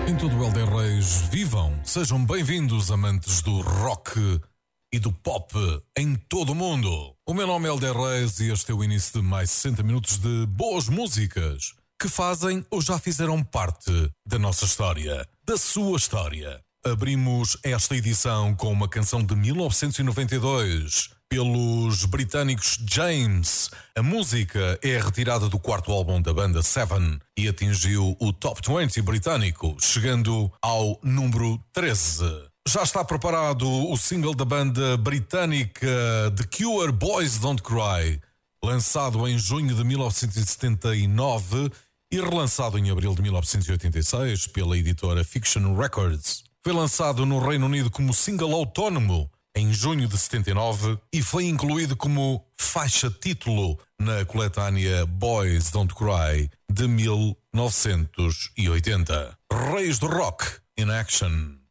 Em todo o Helder Reis, vivam, sejam bem-vindos, amantes do rock e do pop em todo o mundo. O meu nome é Helder Reis e este é o início de mais 60 minutos de boas músicas que fazem ou já fizeram parte da nossa história, da sua história. Abrimos esta edição com uma canção de 1992 pelos britânicos James. A música é retirada do quarto álbum da banda Seven e atingiu o Top 20 britânico, chegando ao número 13. Já está preparado o single da banda britânica The Cure, Boys Don't Cry, lançado em junho de 1979 e relançado em abril de 1986 pela editora Fiction Records. Foi lançado no Reino Unido como single autónomo em junho de 79 e foi incluído como faixa título na coletânea Boys Don't Cry de 1980. Reis do Rock in Action.